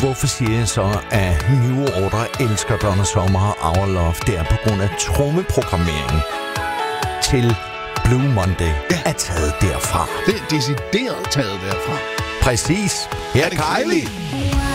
Hvorfor siger jeg så, at New Order elsker Donna Summer og Our Love? Det er på grund af trommeprogrammeringen til Blue Monday er taget derfra. Det er decideret taget derfra. Præcis. Her er Kylie.